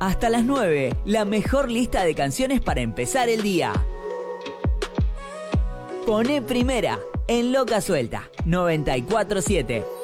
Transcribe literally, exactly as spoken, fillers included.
Hasta las nueve, la mejor lista de canciones para empezar el día. Poné primera en Loca Suelta noventa y cuatro siete.